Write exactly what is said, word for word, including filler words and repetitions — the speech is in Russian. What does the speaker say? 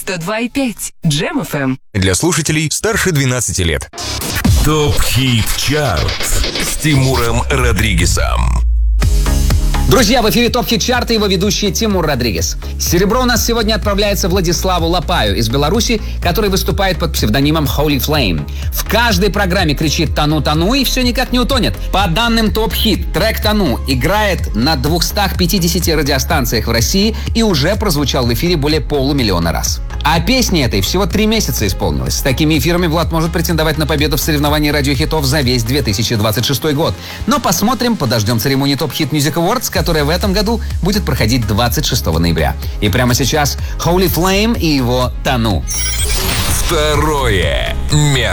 сто два и пять Джем эф эм. Для слушателей старше двенадцати лет. ТОП-хит чарт с Тимуром Родригезом. Друзья, в эфире ТОП-хит чарта, его ведущий Тимур Родригез. Серебро у нас сегодня отправляется Владиславу Лопаю из Беларуси, который выступает под псевдонимом Holy Flame. В каждой программе кричит «Тону, тону» и все никак не утонет. По данным ТОП-хит, трек «Тону» играет на двухстах пятидесяти радиостанциях в России и уже прозвучал в эфире более полумиллиона раз. А песне этой всего три месяца исполнилось. С такими эфирами Влад может претендовать на победу в соревновании радиохитов за весь две тысячи двадцать шестой год. Но посмотрим, подождем церемонии ТОП-хит Music Awards, которая в этом году будет проходить двадцать шестого ноября. И прямо сейчас Holy Flame и его «Тону». Второе место.